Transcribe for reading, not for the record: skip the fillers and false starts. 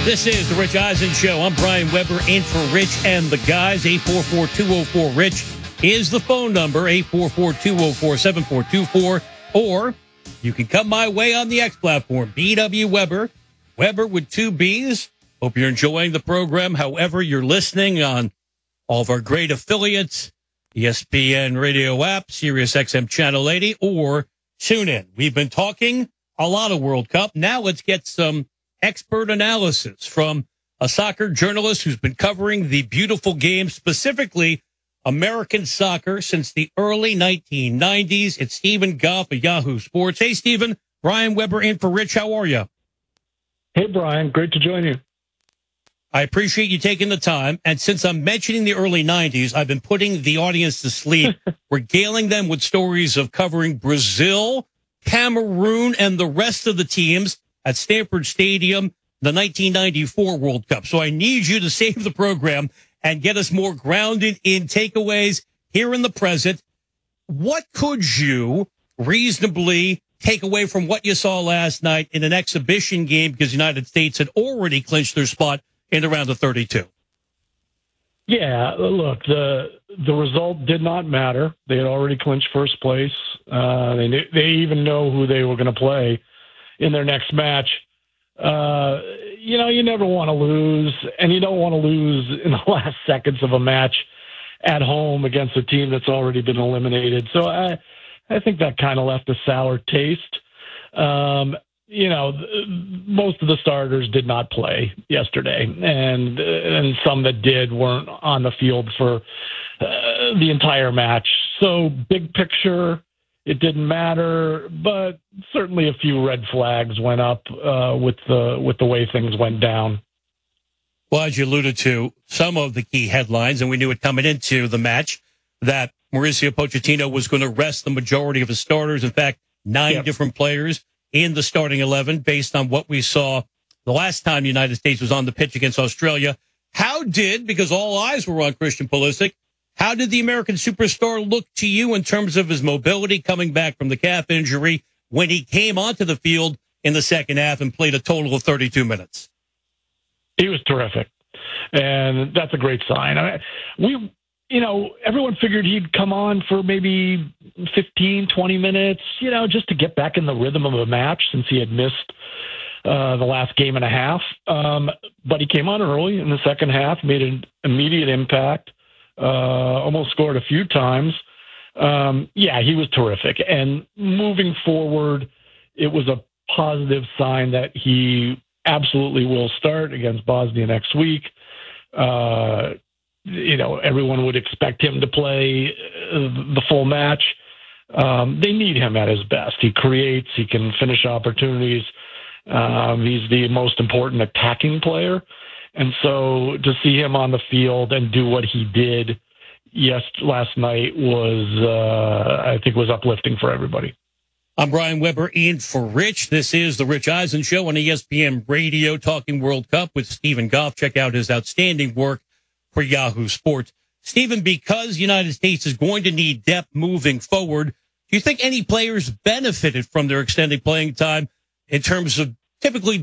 This is the Rich Eisen Show. I'm Brian Weber in for Rich and the guys. 844-204-RICH is the phone number, 844-204-7424. Or you can come my way on the X platform, BW Weber, Weber with two B's. Hope you're enjoying the program. However, you're listening on all of our great affiliates, ESPN radio app, Sirius XM Channel 80, or TuneIn. We've been talking a lot of World Cup. Now let's get some expert analysis from a soccer journalist who's been covering the beautiful game, specifically American soccer, since the early 1990s. It's Stephen Goff of Yahoo Sports. Hey, Stephen. Brian Weber in for Rich. How are you? Hey, Brian. Great to join you. I appreciate you taking the time. And since I'm mentioning the early 90s, I've been putting the audience to sleep, regaling them with stories of covering Brazil, Cameroon, and the rest of the teams at Stanford Stadium, the 1994 World Cup. So I need you to save the program and get us more grounded in takeaways here in the present. What could you reasonably take away from what you saw last night in an exhibition game, because the United States had already clinched their spot in the round of 32? Yeah, look, the result did not matter. They had already clinched first place. They even know who they were going to play in their next match. You never want to lose, and you don't want to lose in the last seconds of a match at home against a team that's already been eliminated. So I think that kind of left a sour taste. Most of the starters did not play yesterday, and some that did weren't on the field for the entire match. So big picture, it didn't matter, but certainly a few red flags went up with the way things went down. Well, as you alluded to, some of the key headlines, and we knew it coming into the match, that Mauricio Pochettino was going to rest the majority of his starters. In fact, 9 different players in the starting 11 based on what we saw the last time the United States was on the pitch against Australia. Because all eyes were on Christian Pulisic, how did the American superstar look to you in terms of his mobility coming back from the calf injury when he came onto the field in the second half and played a total of 32 minutes? He was terrific, and that's a great sign. Everyone figured he'd come on for maybe 15, 20 minutes, just to get back in the rhythm of a match since he had missed the last game and a half. But he came on early in the second half, made an immediate impact. Almost scored a few times. He was terrific. And moving forward, it was a positive sign that he absolutely will start against Bosnia next week. Everyone would expect him to play the full match. They need him at his best. He creates, he can finish opportunities. He's the most important attacking player. And so to see him on the field and do what he did last night was uplifting for everybody. I'm Brian Weber in for Rich. This is the Rich Eisen Show on ESPN Radio, talking World Cup with Stephen Goff. Check out his outstanding work for Yahoo Sports. Stephen, because the United States is going to need depth moving forward, do you think any players benefited from their extended playing time in terms of typically